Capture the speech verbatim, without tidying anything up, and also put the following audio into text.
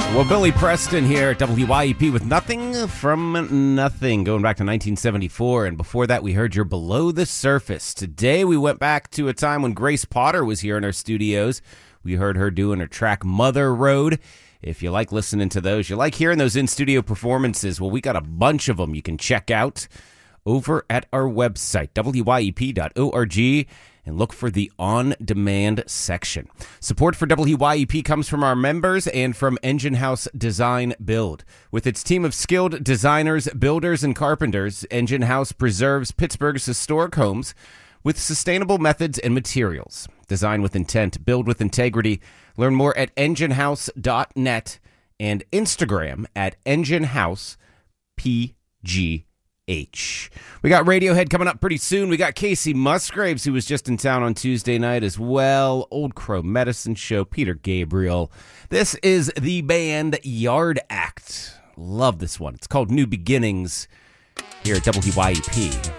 Well, Billy Preston here at W Y E P with Nothing from Nothing, going back to nineteen seventy-four, and before that we heard your Below the Surface. Today we went back to a time when Grace Potter was here in our studios. We heard her doing her track Mother Road. If you like listening to those, you like hearing those in-studio performances, well, we got a bunch of them you can check out over at our website, W Y E P dot org, and look for the on-demand section. Support for W Y E P comes from our members and from Engine House Design Build. With its team of skilled designers, builders, and carpenters, Engine House preserves Pittsburgh's historic homes with sustainable methods and materials. Design with intent, build with integrity. Learn more at engine house dot net and Instagram at engine house p g h. We got Radiohead coming up pretty soon. We got Casey Musgraves, who was just in town on Tuesday night as well. Old Crow Medicine Show, Peter Gabriel. This is the band Yard Act. Love this one. It's called New Beginnings here at W Y E P.